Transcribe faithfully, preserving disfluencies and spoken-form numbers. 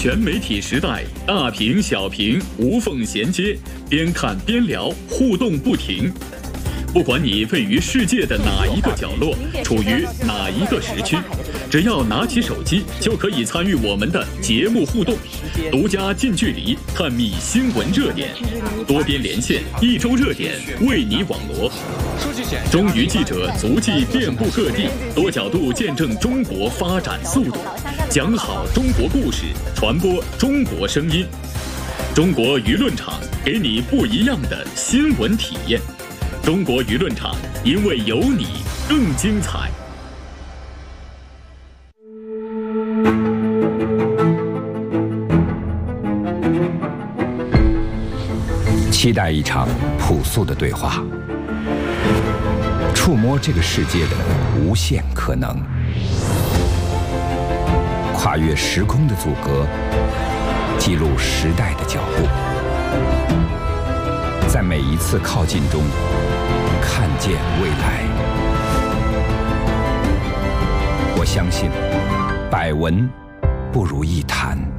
全媒体时代，大屏小屏无缝衔接，边看边聊，互动不停。不管你位于世界的哪一个角落，处于哪一个时区，只要拿起手机，就可以参与我们的节目互动，独家近距离探秘新闻热点，多边连线，一周热点为你网罗。中娱记者足迹遍布各地，多角度见证中国发展速度，讲好中国故事，传播中国声音。中国舆论场给你不一样的新闻体验。中国舆论场，因为有你更精彩。 期待一场朴素的对话，触摸这个世界的无限可能，跨越时空的阻隔，记录时代的脚步，在每一次靠近中看见未来。我相信，百闻不如一谈。